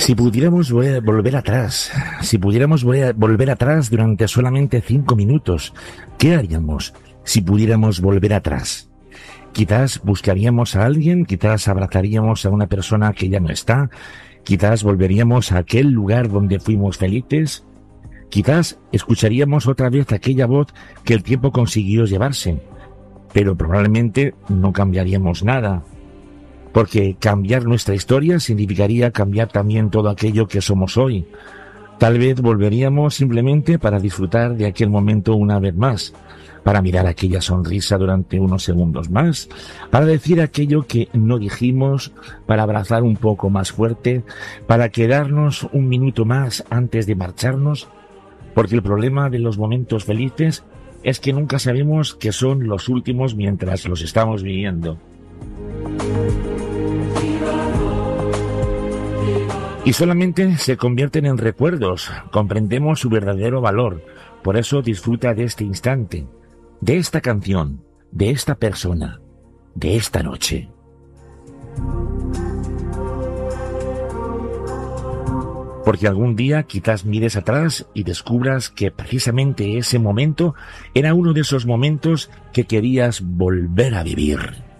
Si pudiéramos volver atrás, si pudiéramos volver atrás durante solamente 5 minutos, ¿qué haríamos si pudiéramos volver atrás? Quizás buscaríamos a alguien, quizás abrazaríamos a una persona que ya no está, quizás volveríamos a aquel lugar donde fuimos felices, quizás escucharíamos otra vez aquella voz que el tiempo consiguió llevarse, pero probablemente no cambiaríamos nada. Porque cambiar nuestra historia significaría cambiar también todo aquello que somos hoy. Tal vez volveríamos simplemente para disfrutar de aquel momento una vez más, para mirar aquella sonrisa durante unos segundos más, para decir aquello que no dijimos, para abrazar un poco más fuerte, para quedarnos un minuto más antes de marcharnos, porque el problema de los momentos felices es que nunca sabemos que son los últimos mientras los estamos viviendo. Y solamente se convierten en recuerdos, comprendemos su verdadero valor, por eso disfruta de este instante, de esta canción, de esta persona, de esta noche. Porque algún día quizás mires atrás y descubras que precisamente ese momento era uno de esos momentos que querías volver a vivir.